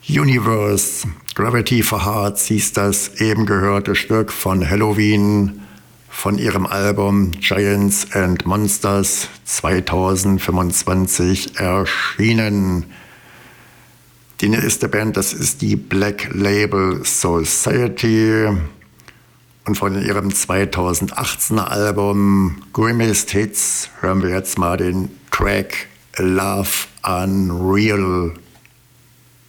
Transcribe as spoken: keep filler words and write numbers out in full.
Universe, Gravity for Hearts hieß das eben gehörte Stück von Helloween von ihrem Album Giants and Monsters zweitausendfünfundzwanzig erschienen. Die nächste Band, das ist die Black Label Society und von ihrem zweitausendachtzehner Album Grimmest Hits hören wir jetzt mal den Track Love Unreal.